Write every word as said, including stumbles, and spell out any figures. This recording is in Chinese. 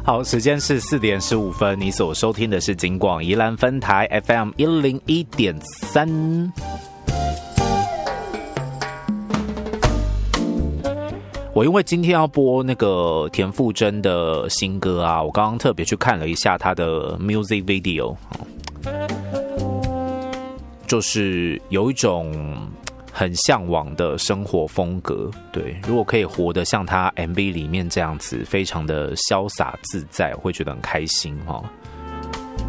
好，时间是四点十五分，你所收听的是警广宜兰分台 F M 一零一点三。我因为今天要播那个田馥甄的新歌啊，我刚刚特别去看了一下她的 music video， 就是有一种很向往的生活风格。对，如果可以活得像她 M V 里面这样子，非常的潇洒自在，我会觉得很开心哈。